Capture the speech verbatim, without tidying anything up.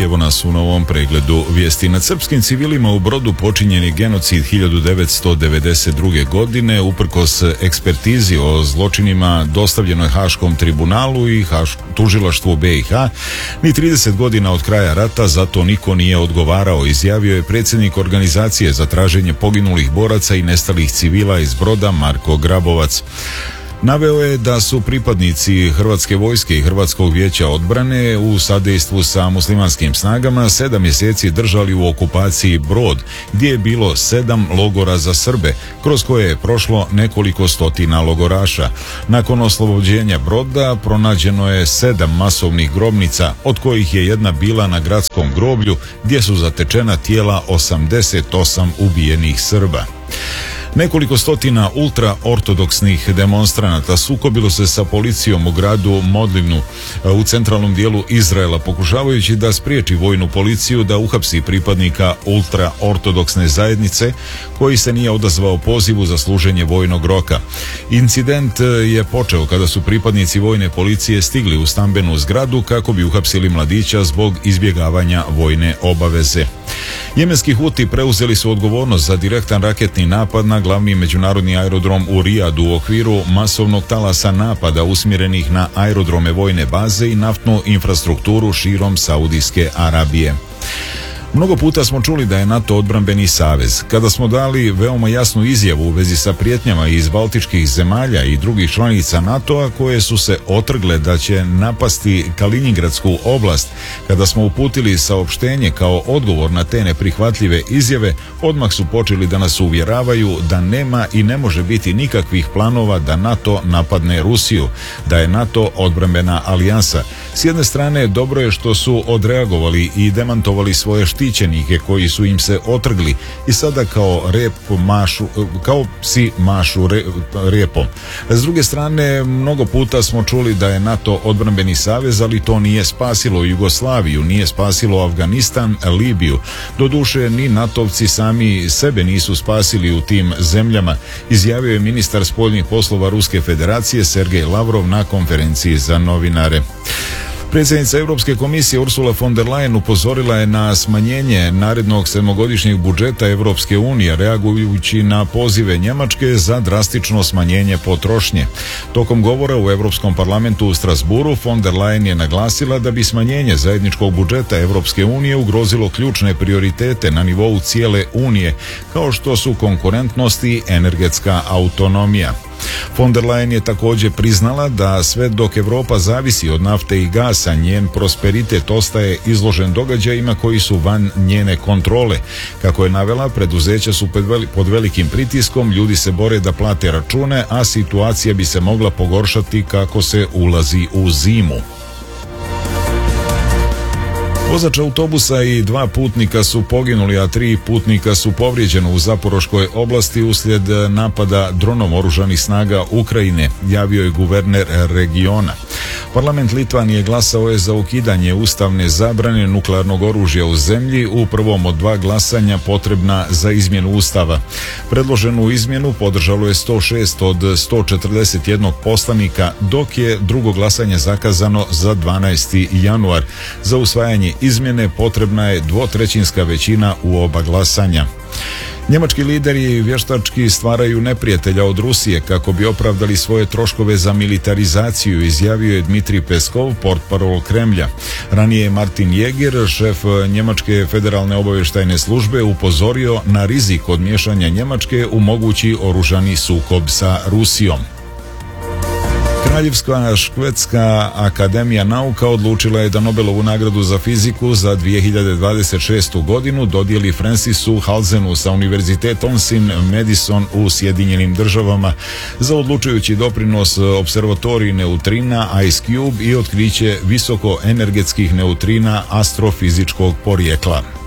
evo nas u novom pregledu vijesti. Nad srpskim civilima u Brodu počinjen je genocid hiljadu devetsto devedeset druge. godine. Uprkos ekspertizi o zločinima dostavljenoj Haškom tribunalu i Haš, tužilaštvu B i H, ni trideset godina od kraja rata zato niko nije odgovarao, izjavio je predsjednik organizacije za traženje poginulih boraca i nestalih civila iz Broda Marko Grabovac. Naveo je da su pripadnici Hrvatske vojske i Hrvatskog vijeća odbrane u sadejstvu sa muslimanskim snagama sedam mjeseci držali u okupaciji Brod, gdje je bilo sedam logora za Srbe, kroz koje je prošlo nekoliko stotina logoraša. Nakon oslobođenja Broda pronađeno je sedam masovnih grobnica, od kojih je jedna bila na gradskom groblju, gdje su zatečena tijela osamdeset osam ubijenih Srba. Nekoliko stotina ultraortodoksnih demonstranata sukobilo se sa policijom u gradu Modlinu u centralnom dijelu Izraela, pokušavajući da spriječi vojnu policiju da uhapsi pripadnika ultraortodoksne zajednice koji se nije odazvao pozivu za služenje vojnog roka. Incident je počeo kada su pripadnici vojne policije stigli u stambenu zgradu kako bi uhapsili mladića zbog izbjegavanja vojne obaveze. Jemenski Huti preuzeli su odgovornost za direktan raketni napad na glavni međunarodni aerodrom u Rijadu u okviru masovnog talasa napada usmjerenih na aerodrome, vojne baze i naftnu infrastrukturu širom Saudijske Arabije. Mnogo puta smo čuli da je NATO odbrambeni savez. Kada smo dali veoma jasnu izjavu u vezi sa prijetnjama iz baltičkih zemalja i drugih članica NATO-a koje su se otrgle da će napasti Kaliningradsku oblast, kada smo uputili saopštenje kao odgovor na te neprihvatljive izjave, odmah su počeli da nas uvjeravaju da nema i ne može biti nikakvih planova da NATO napadne Rusiju, da je NATO odbrambena alijansa. S jedne strane, dobro je što su odreagovali i demantovali svoje štićenike koji su im se otrgli i sada kao rep mašu, kao psi mašu re, repom. S druge strane, mnogo puta smo čuli da je NATO odbrambeni savez, ali to nije spasilo Jugoslaviju, nije spasilo Afganistan, Libiju. Doduše, ni natovci sami sebe nisu spasili u tim zemljama, izjavio je ministar spoljnih poslova Ruske federacije Sergej Lavrov na konferenciji za novinare. Predsjednica Europske komisije Ursula von der Leyen upozorila je na smanjenje narednog sedmogodišnjeg budžeta Europske unije, reagujući na pozive Njemačke za drastično smanjenje potrošnje. Tokom govora u Europskom parlamentu u Strasburu, von der Leyen je naglasila da bi smanjenje zajedničkog budžeta Europske unije ugrozilo ključne prioritete na nivou cijele unije, kao što su konkurentnost i energetska autonomija. Von der Leyen je također priznala da sve dok Europa zavisi od nafte i gasa, njen prosperitet ostaje izložen događajima koji su van njene kontrole. Kako je navela, preduzeća su pod velikim pritiskom, ljudi se bore da plate račune, a situacija bi se mogla pogoršati kako se ulazi u zimu. Vozač autobusa i dva putnika su poginuli, a tri putnika su povrijeđeni u Zaporoškoj oblasti uslijed napada dronom oružanih snaga Ukrajine, javio je guverner regiona. Parlament Litvanije glasao je za ukidanje ustavne zabrane nuklearnog oružja u zemlji u prvom od dva glasanja potrebna za izmjenu ustava. Predloženu izmjenu podržalo je sto šest od sto četrdeset jedan poslanika, dok je drugo glasanje zakazano za dvanaesti januar. Za usvajanje izmjene potrebna je dvotrećinska većina u oba glasanja. Njemački lideri vještački stvaraju neprijatelja od Rusije kako bi opravdali svoje troškove za militarizaciju, izjavio je Dmitrij Peskov, portparol Kremlja. Ranije je Martin Jäger, šef Njemačke federalne obavještajne službe, upozorio na rizik od miješanja Njemačke u mogući oružani sukob sa Rusijom. Kraljevska švedska akademija nauka odlučila je da Nobelovu nagradu za fiziku za dvije hiljade dvadeset šestu. godinu dodijeli Francisu Halzenu sa Univerzitetom Sin Madison u Sjedinjenim državama za odlučujući doprinos observatoriji neutrina IceCube i otkriće visokoenergetskih neutrina astrofizičkog porijekla.